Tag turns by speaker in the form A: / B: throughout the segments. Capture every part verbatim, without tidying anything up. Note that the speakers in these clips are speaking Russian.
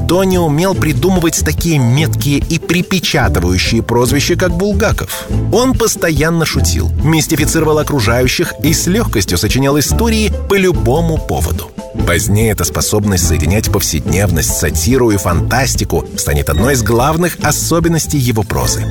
A: никто не умел придумывать такие меткие и припечатывающие прозвища, как Булгаков. Он постоянно шутил, мистифицировал окружающих и с легкостью сочинял истории по любому поводу. Позднее эта способность соединять повседневность, сатиру и фантастику станет одной из главных особенностей его прозы.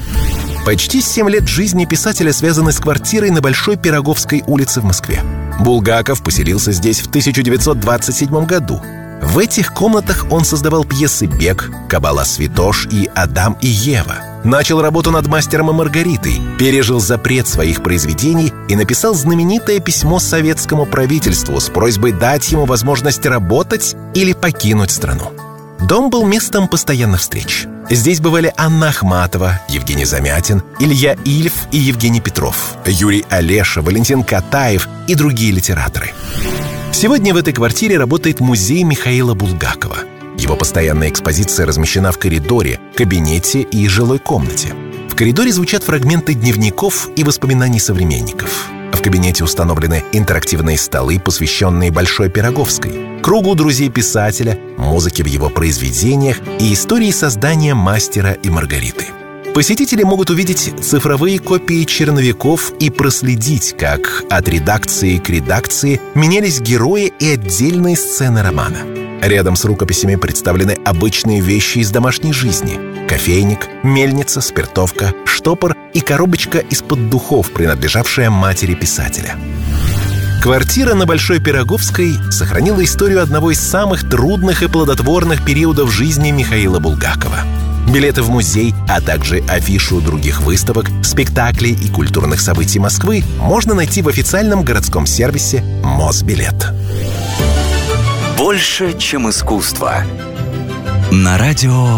A: Почти семь лет жизни писателя связаны с квартирой на Большой Пироговской улице в Москве. Булгаков поселился здесь в тысяча девятьсот двадцать седьмом году. В этих комнатах он создавал пьесы «Бег», «Кабала-Святош» и «Адам и Ева». Начал работу над «Мастером и Маргаритой», пережил запрет своих произведений и написал знаменитое письмо советскому правительству с просьбой дать ему возможность работать или покинуть страну. Дом был местом постоянных встреч. Здесь бывали Анна Ахматова, Евгений Замятин, Илья Ильф и Евгений Петров, Юрий Олеша, Валентин Катаев и другие литераторы. Сегодня в этой квартире работает музей Михаила Булгакова. Его постоянная экспозиция размещена в коридоре, кабинете и жилой комнате. В коридоре звучат фрагменты дневников и воспоминаний современников. В кабинете установлены интерактивные столы, посвященные Большой Пироговской, кругу друзей писателя, музыке в его произведениях и истории создания «Мастера и Маргариты». Посетители могут увидеть цифровые копии черновиков и проследить, как от редакции к редакции менялись герои и отдельные сцены романа. Рядом с рукописями представлены обычные вещи из домашней жизни: кофейник, мельница, спиртовка, штопор и коробочка из-под духов, принадлежавшая матери писателя. Квартира на Большой Пироговской сохранила историю одного из самых трудных и плодотворных периодов жизни Михаила Булгакова. Билеты в музей, а также афишу других выставок, спектаклей и культурных событий Москвы можно найти в официальном городском сервисе «Мосбилет».
B: Больше, чем искусство. На радио